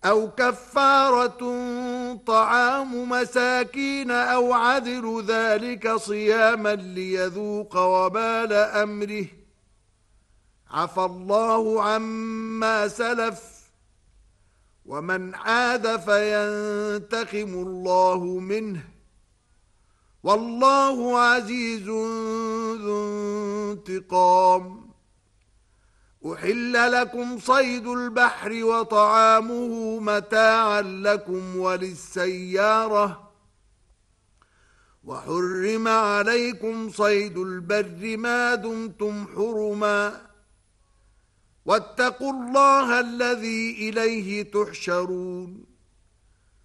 أو كفارة طعام مساكين أو عدل ذلك صياما ليذوق وبال أمره، عفى الله عما سلف، ومن عاد فينتقم الله منه، والله عزيز ذو انتقام. أحل لكم صيد البحر وطعامه متاعا لكم وللسيارة، وحرم عليكم صيد البر ما دمتم حرما، واتقوا الله الذي إليه تحشرون.